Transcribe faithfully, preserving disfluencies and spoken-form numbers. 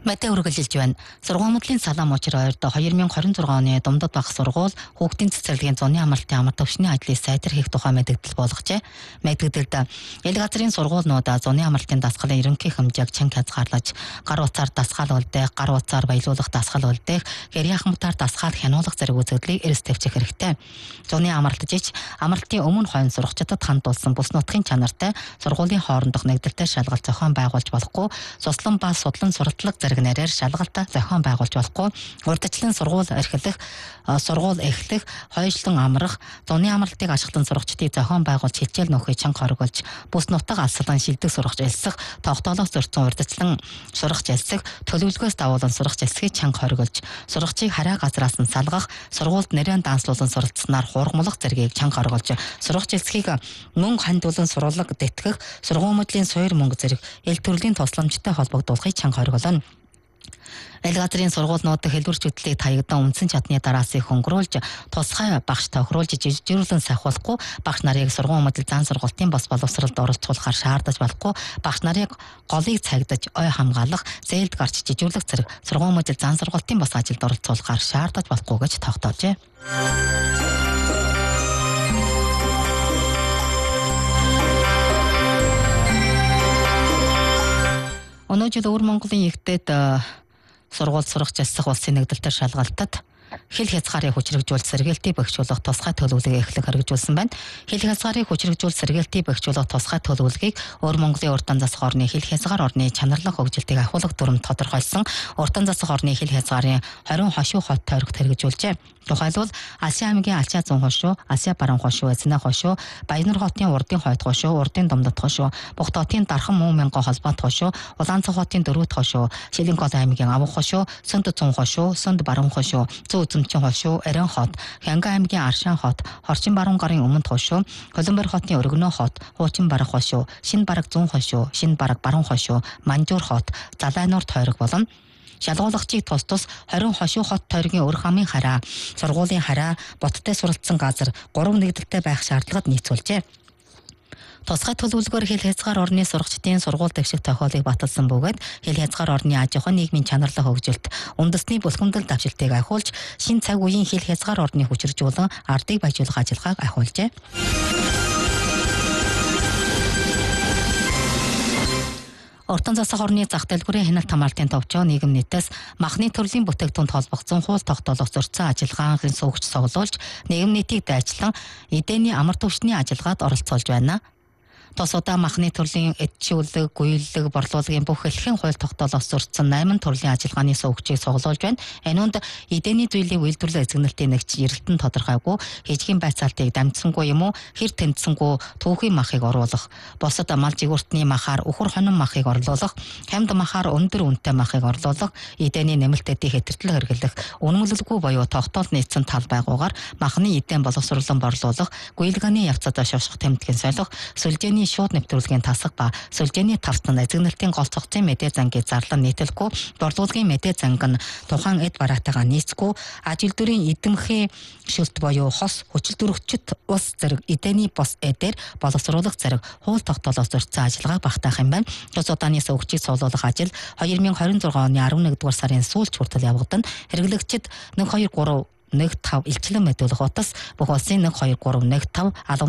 Мэдээ үргэлжилж байна. Сургуулийн салаа мужир хоёрт две тысячи двадцать шесть оны Думдад бага сургууль хүүхдийн цэцэрлэгийн зуны амралтын амар төвшний ажлыг сайтар хийх тухай мэдээлэл болгожээ. Мэдээлэлд эл газрын сургуулиуд зуны амралтын дасгалын ерөнхий хэмжээг чанга хязгаарлаж, гар утсаар дасгал үлдээх, гар утсаар баялуулах дасгал үлдээх, гэрийн хамтаар дасгал хянуулах зэрэг үзэгдлийг эрс тавьчих хэрэгтэй. Зуны амралтжиж амралтын өмнө хойно сурагчдад хандуулсан бүс нутгийн чанартай сургуулийн хоорондох нэгдэлтэй шалгалт зохион байгуулж болохгүй, цуслан ба судлан суралцлага зэрэг нараар шалгалтаа зохион байгуулж болохгүй, урьдчилан сургууль эрхлэх, сургууль эхлэх, хойшлон амрах, зуны амралтыг ашиглан сурагчдыг зохион байгуулж хичээл нөхөй чанга хоригулж, бүс нутаг алслан шилдэг сурагч элсэх, тогтоолох зөрчсөн урьдчилан сурагч элсэх, төлөвлөгөөс давуулан сурагч элсхийг чанга хоригулж, сурагчийг хараа газраас нь салгах, сургуульд нэрэн данслуулан суралцснаар хуурмалах зэргийг чанга хоригулж, сурагч элсхийг мөнгө хандуулан сургуулаг дэтгэх, сургуулийн суур мөнгө зэрэг эл төрлийн тусламжтай холбогдуулахыг чанга хоригулна. Эл газрын сургуулиудад хэлбэрч хөтлөлийг таягдан үндсэн чадны дараасыг хөнгөрүүлж, тусгай багш тохируулж жижигжүүлэн сахиулахгүй, багш нарыг сургууль модал зан сургалтын бос боловсролд оролцуулахаар шаардаж болохгүй, багш нарыг голыг цагдаж, ой хамгаалах, зээлд гарч жижиглэх зэрэг сургууль модал зан сургалтын бос ажилд оролцуулахаар шаардаж болохгүй гэж тогтоожээ. Өнөө жил Өвөр Монголын Эгтэйд сургууль сурагч элсэх улсын нэгдэлтэй шалгалтад хил хязгаарыг хүчирхэгжүүлж сэргээлтийг бэхжүүлэх тусгай төлөвлөгөө эхлэх хэрэгжүүлсэн байна. Хил хязгаарыг хүчирхэгжүүлж сэргээлтийг бэхжүүлэх тусгай төлөвлөгөөг Өвөр Монголын уртан засах орны хил хязгаар орны чанарлах хөгжилтийг ахуулах дүрмд тодорхойлсон уртан засах орны хил хязгаарын хорин хошуу хот тойрогт хэрэгжүүлжээ. Тухайлбал Асын аймгийн Алчаа зүүн хошуу, Асия баруун хошуу, Эзнэ хошуу, Баянар хотын урдын хойд хошуу, урдын Думдад хошуу, Бохт хотын Дархан муу мянган холбоот хошуу, Улаанцах хотын Дөрвөт хошуу, Шилэнгол аймгийн Авах хошуу, Сөнд зүүн хошуу, Сөнд баруун хошуу, Зүү Үзэмчин хошуу, Арин хот, Хянга аймгийн Аршаан хот, Хорчин баруун гарын Өмнөд хошуу, Коломбор хотын Өргөнөө хот, Хуучин бараг хошуу, Шинэ бараг зүүн хошуу, Шинэ бараг баруун хошуу, Манжуур хот, Залайнуур тойрог болон шалгуулагчийг тус тус хорин хошуу хот тойргийн өр хамын хараа, сургуулийн хараа, боттой суралцсан газар гурав нэгдэлтэй байх шаардлагад нийцүүлжээ. Тусгай төлөвлөгөөр хил хязгаар орны сурагчдын сургууль дэвших тохиолыг баталсан бөгөөд хил хязгаар орны аж ахуйн нийгмийн чанарлах хөгжилт, үндэсний бүлхэмдэл давшилтыг ахиулж, шин цаг үеийн хил хязгаар орны хүчирхжүүлэн ардыг баяжуулах ажиллагааг ахиулжээ. Уртан засах орны зах дэлгүүрийн хяналт хамгаалтын товчоо нийгэм нийтээс махны төрлийн бүтээгдэхүүнд холбогдсон хууль тогтоолох зөрчсөн ажиллагааны суугч цуглуулж, нийгэм нийтийг дайчлан эдээний амар түвшний ажиллагаанд оролцуулж байна. Тус удаа махны төрлийн эдчүүлэг, гуйлэг, борлуулагын бүх элхэн хууль тогтоолох зөрчсөн восемь төрлийн ажиллагааны суугчийг цуглуулж байна. Энэ үнд эдээний зүйлийн үйлдвэрлэл эзэгнэлтийн нэгж эрэлтэн тодорхойгүй, хижгийн байцаалтыг дамжсангүй юм уу, хэр тэмцсэнгүй түүхийн махыг оруулах, босод мал жигүүртний махаар үхэр хонин махыг орлуулах, хамд махаар өндөр үнэтэй махыг орлуулах, эдээний нэмэлтүүдийг хэтэртлэн хэрэглэх, үнэмлэлгүй буюу тогтоол нийцсэн тал байгуугаар махны эдээн боловсруулан борлуулах, гуйлгааны явцад шавших тэмдгийн солих, сүлжээний шууд нэвтрүүлгийн тасах ба сүлжээний тавцан эзэгнэлтийн гол цогцын мэдээ зангийг зарлан нийтэлгүй, борлуулгын мэдээ занг нь тухайн эд бараатайгаа нийцгүй, ажилтнуудын эдэмхий шүлт буюу хос хүчилтөрөгчд ус зэрэг эдээний бос эдээр боловсруулах зэрэг хууль тогтоолох зөрчсөн ажиллагааг багтаах юм байна. Тус удааны сувгчийг цуглуулах ажил две тысячи двадцать шесть оны elevenduгаар сарын сүүлч хүртэл явагдана. Хэрэглэгчид one two three one five илчлэн мэдүүлэх утас бүх улсын one two three one five